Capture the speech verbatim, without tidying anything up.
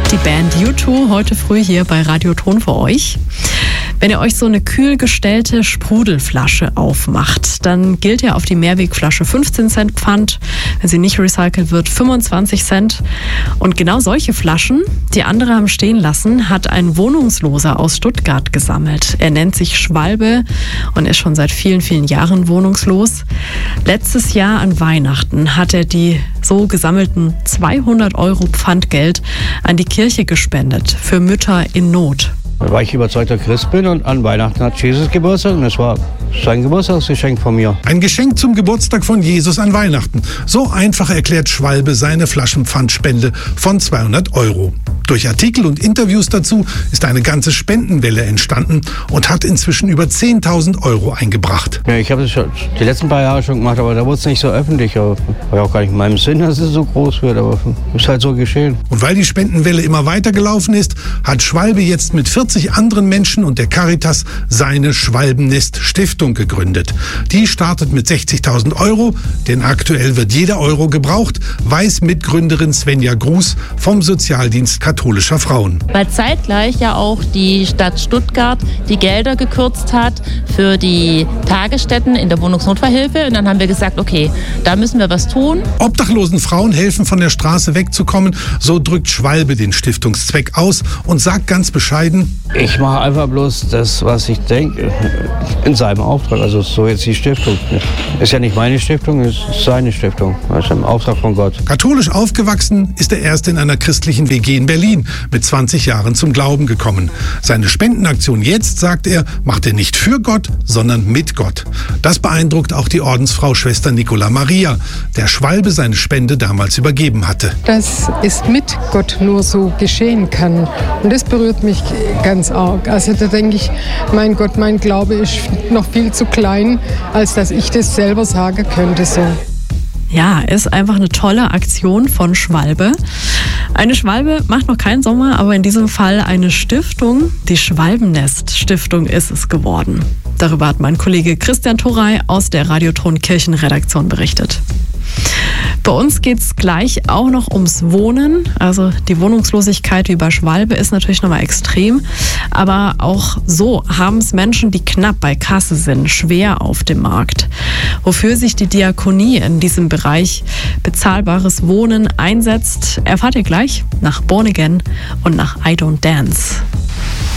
Die Band U zwei heute früh hier bei Radio Ton für euch. Wenn ihr euch so eine kühl gestellte Sprudelflasche aufmacht, dann gilt ja auf die Mehrwegflasche fünfzehn Cent Pfand. Wenn sie nicht recycelt wird, fünfundzwanzig Cent. Und genau solche Flaschen, die andere haben stehen lassen, hat ein Wohnungsloser aus Stuttgart gesammelt. Er nennt sich Schwalbe und ist schon seit vielen, vielen Jahren wohnungslos. Letztes Jahr an Weihnachten hat er die so gesammelten zweihundert Euro Pfandgeld an die Kirche gespendet für Mütter in Not. Weil ich überzeugter Christ bin und an Weihnachten hat Jesus Geburtstag und das war sein Geburtstagsgeschenk von mir. Ein Geschenk zum Geburtstag von Jesus an Weihnachten. So einfach erklärt Schwalbe seine Flaschenpfandspende von zweihundert Euro. Durch Artikel und Interviews dazu ist eine ganze Spendenwelle entstanden und hat inzwischen über zehntausend Euro eingebracht. Ja, ich habe es schon die letzten paar Jahre schon gemacht, aber da wurde es nicht so öffentlich. Aber war ja auch gar nicht in meinem Sinn, dass es so groß wird, aber es ist halt so geschehen. Und weil die Spendenwelle immer weiter gelaufen ist, hat Schwalbe jetzt mit vierzig anderen Menschen und der Caritas seine Schwalbennest-Stiftung gegründet. Die startet mit sechzigtausend Euro, denn aktuell wird jeder Euro gebraucht, weiß Mitgründerin Svenja Gruß vom Sozialdienst katholischer Frauen. Weil zeitgleich ja auch die Stadt Stuttgart die Gelder gekürzt hat für die Tagesstätten in der Wohnungsnotfallhilfe. Und dann haben wir gesagt, okay, da müssen wir was tun. Obdachlosen Frauen helfen, von der Straße wegzukommen. So drückt Schwalbe den Stiftungszweck aus und sagt ganz bescheiden: Ich mache einfach bloß das, was ich denke, in seinem Auftrag. Also so jetzt die Stiftung. Ist ja nicht meine Stiftung, ist seine Stiftung. Das ist im Auftrag von Gott. Katholisch aufgewachsen ist er erst in einer christlichen W G in Berlin mit zwanzig Jahren zum Glauben gekommen. Seine Spendenaktion jetzt, sagt er, macht er nicht für Gott, sondern mit Gott. Das beeindruckt auch die Ordensfrau Schwester Nicola Maria, der Schwalbe seine Spende damals übergeben hatte. Dass es mit Gott nur so geschehen kann. Und das berührt mich ganz arg. Also da denke ich, mein Gott, mein Glaube ist noch viel zu klein, als dass ich das selber sagen könnte so. Ja, ist einfach eine tolle Aktion von Schwalbe. Eine Schwalbe macht noch keinen Sommer, aber in diesem Fall eine Stiftung. Die Schwalbennest-Stiftung ist es geworden. Darüber hat mein Kollege Christian Thorey aus der Radio Ton Kirchenredaktion berichtet. Bei uns geht es gleich auch noch ums Wohnen. Also die Wohnungslosigkeit wie bei Schwalbe ist natürlich nochmal extrem. Aber auch so haben es Menschen, die knapp bei Kasse sind, schwer auf dem Markt. Wofür sich die Diakonie in diesem Bereich bezahlbares Wohnen einsetzt, erfahrt ihr gleich nach Born Again und nach I Don't Dance.